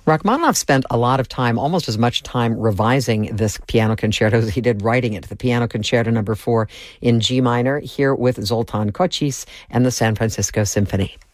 Rachmaninoff spent a lot of time, almost as much time, revising this piano concerto as he did writing it. The Piano Concerto No. 4 in G minor, here with Zoltan Kocsis and the San Francisco Symphony.